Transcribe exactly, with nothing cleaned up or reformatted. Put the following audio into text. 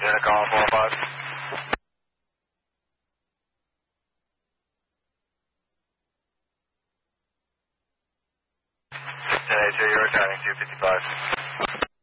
Santa calling four five. ten eight two, you're returning two fifty-five.